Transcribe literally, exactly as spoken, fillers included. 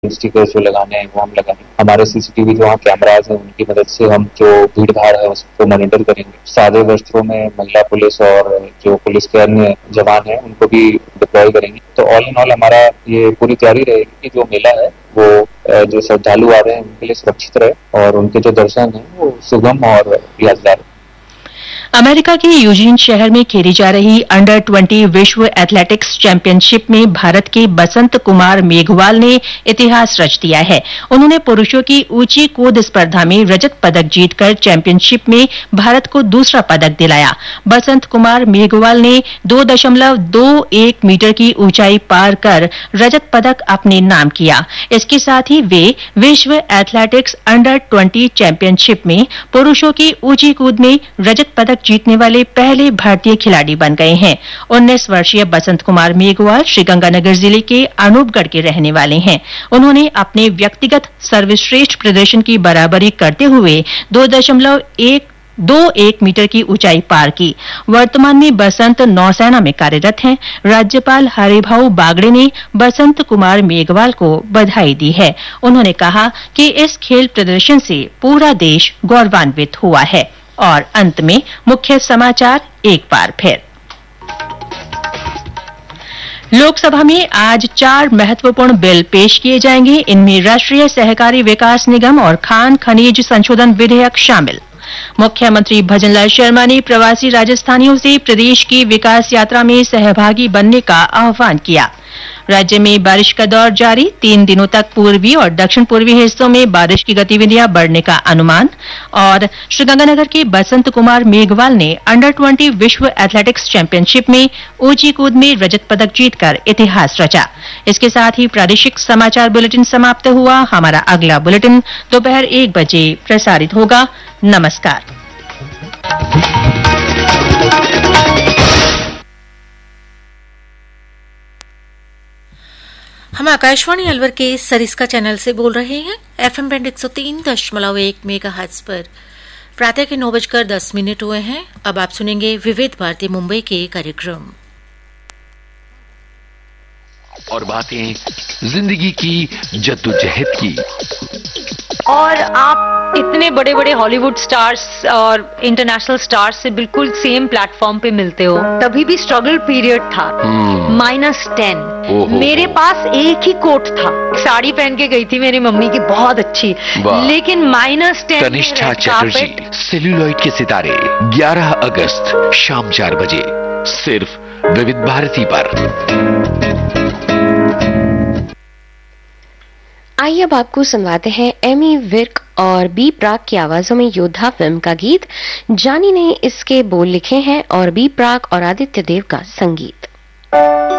Stickers जो लगाने हैं वो हम लगाएंगे। हमारे सीसीटीवी जो वहाँ कैमराज हैं उनकी मदद से हम जो भीड़ भाड़ है उसको मॉनिटर करेंगे। सादे वस्त्रों में महिला पुलिस और जो पुलिस के अन्य जवान हैं उनको भी डिप्लॉय करेंगे। तो ऑल इन ऑल हमारा ये पूरी तैयारी रहेगी कि जो मेला है वो जो श्रद्धालु आ रहे हैं उनके लिए सुरक्षित रहे और उनके जो दर्शन है वो सुगम और यादगार। अमेरिका के यूजीन शहर में खेली जा रही अंडर ट्वेंटी विश्व एथलेटिक्स चैंपियनशिप में भारत के बसंत कुमार मेघवाल ने इतिहास रच दिया है। उन्होंने पुरुषों की ऊंची कूद स्पर्धा में रजत पदक जीतकर चैंपियनशिप में भारत को दूसरा पदक दिलाया। बसंत कुमार मेघवाल ने दो दशमलव दो एक मीटर की ऊंचाई पार कर रजत पदक अपने नाम किया। इसके साथ ही वे विश्व एथलेटिक्स अंडर ट्वेंटी चैंपियनशिप में पुरुषों की ऊंची कूद में रजत पदक जीतने वाले पहले भारतीय खिलाड़ी बन गए हैं। उन्नीस वर्षीय बसंत कुमार मेघवाल श्रीगंगानगर जिले के अनूपगढ़ के रहने वाले हैं। उन्होंने अपने व्यक्तिगत सर्वश्रेष्ठ प्रदर्शन की बराबरी करते हुए दो दशमलव एक दो एक मीटर की ऊंचाई पार की। वर्तमान में बसंत नौसेना में कार्यरत हैं। राज्यपाल हरिभाऊ बागड़े ने बसंत कुमार मेघवाल को बधाई दी है। उन्होंने कहा कि इस खेल प्रदर्शन से पूरा देश गौरवान्वित हुआ है। और अंत में मुख्य समाचार एक बार फिर। लोकसभा में आज चार महत्वपूर्ण बिल पेश किए जाएंगे। इनमें राष्ट्रीय सहकारी विकास निगम और खान खनिज संशोधन विधेयक शामिल। मुख्यमंत्री भजनलाल शर्मा ने प्रवासी राजस्थानियों से प्रदेश की विकास यात्रा में सहभागी बनने का आह्वान किया। राज्य में बारिश का दौर जारी, तीन दिनों तक पूर्वी और दक्षिण पूर्वी हिस्सों में बारिश की गतिविधियां बढ़ने का अनुमान। और श्रीगंगानगर के बसंत कुमार मेघवाल ने अंडर ट्वेंटी विश्व एथलेटिक्स चैंपियनशिप में ऊंची कूद में रजत पदक जीतकर इतिहास रचा। इसके साथ ही प्रादेशिक समाचार बुलेटिन समाप्त हुआ। हमारा अगला बुलेटिन दोपहर एक बजे प्रसारित होगा। नमस्कार। हम आकाशवाणी अलवर के सरिस्का चैनल से बोल रहे हैं। एफएम बैंड एक सौ तीन दशमलव एक मेगाहर्ट्ज पर प्रातः के नौ बजकर दस मिनट हुए हैं। अब आप सुनेंगे विविध भारती मुंबई के कार्यक्रम और बातें जिंदगी की जद्दोजहद की। और आप इतने बड़े बड़े हॉलीवुड स्टार्स और इंटरनेशनल स्टार्स से बिल्कुल सेम प्लेटफॉर्म पे मिलते हो। तभी भी स्ट्रगल पीरियड था। Minus ten. मेरे पास एक ही कोट था, साड़ी पहन के गई थी मेरी मम्मी की, बहुत अच्छी, लेकिन minus ten. Tanishtha Chatterjee, celluloid के सितारे, ग्यारह अगस्त शाम चार बजे सिर्फ विविध भारती पर। आइए अब आपको सुनवाते हैं एमी विर्क और बी प्राक की आवाजों में योद्धा फिल्म का गीत। जानी ने इसके बोल लिखे हैं और बी प्राक और आदित्य देव का संगीत।